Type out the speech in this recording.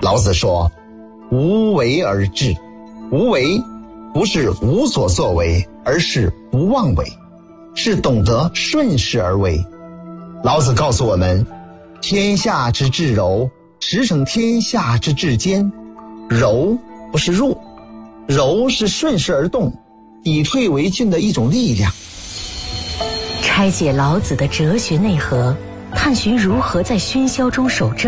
老子说，无为而治。无为不是无所作为，而是不妄为，是懂得顺势而为。老子告诉我们，天下之至柔，驰骋天下之至坚。柔不是弱，柔是顺势而动，以退为进的一种力量。 拆解老子的哲学内核，探寻如何在喧嚣中守正。